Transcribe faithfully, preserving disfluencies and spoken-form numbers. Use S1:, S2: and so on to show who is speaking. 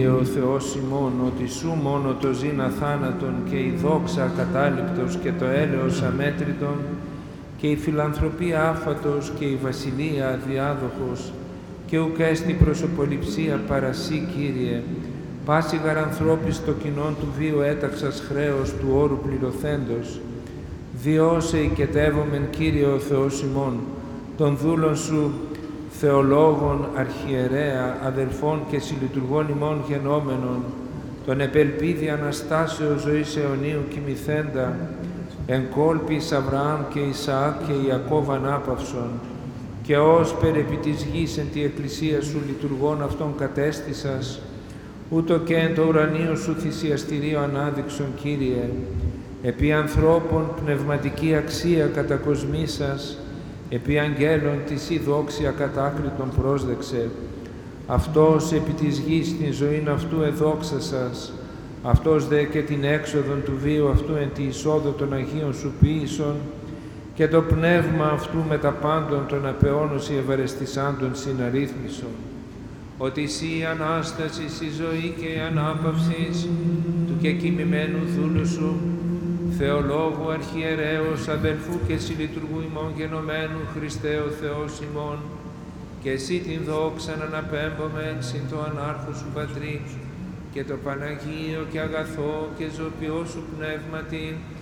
S1: Κύριε ο Θεός ημών, ότι Σου μόνο το ζήν αθάνατον και η δόξα ακατάληπτος και το έλεος αμέτρητον και η φιλανθρωπία άφατος και η βασιλεία αδιάδοχος και ουκ έστι προσωποληψία παρά Σύ, Κύριε, πάση γαρανθρώπης το κοινόν του βίου έταξας χρέος του όρου πληρωθέντος, διώσε οικετεύομεν, Κύριε ο Θεός ημών, των δούλων Σου, θεολόγων, αρχιερέα, αδελφών και συλλειτουργών ημών γενόμενων, τον επελπίδη Αναστάσεως ζωής αιωνίου κοιμηθέντα, εν κόλπης Αβραάμ και Ισαάκ και Ιακώβ ανάπαυσον, και ως περ' επί της γης εν τη εκκλησία Σου λειτουργών αυτών κατέστησας, ούτω και εν το ουρανίο Σου θυσιαστηρίο ανάδειξον, Κύριε, επί ανθρώπων πνευματική αξία κατακοσμήσας, επί αγγέλων της η δόξη ακατάκριτον πρόσδεξε. Αυτός επί της γης την ζωήν αυτού εδόξασας, αυτός δε και την έξοδον του βίου αυτού εν τη εισόδο των Αγίων Σου ποίησον, και το πνεύμα αυτού με τα πάντων των απεώνωση ευαρεστησάντων συναρρύθμισον, ότι Σύ η Ανάστασης, η ζωή και η ανάπαυσης του και κοιμημένου δούλου Σου, Θεολόγου, Αρχιερέως, αδελφού και συλλειτουργού ημών γενομένου, Χριστέ ο Θεός ημών, και Εσύ την δόξαν αναπέμπομεν συν το ανάρχο Σου Πατρί, και το Παναγίο και αγαθό και ζωπιό Σου Πνεύματι,